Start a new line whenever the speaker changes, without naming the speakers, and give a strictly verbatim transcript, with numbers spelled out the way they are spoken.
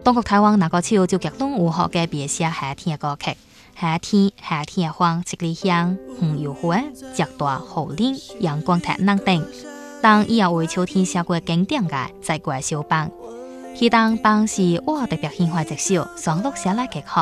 中國台灣那個潮就極東有學嘅別寫夏天嘅歌曲，夏天夏天嘅風，七里香、紅油花、石大、紅林、陽光太冷等，當以後為秋天寫過經典嘅在過小幫，其當幫是我特別喜歡一首雙鹿寫來嘅歌。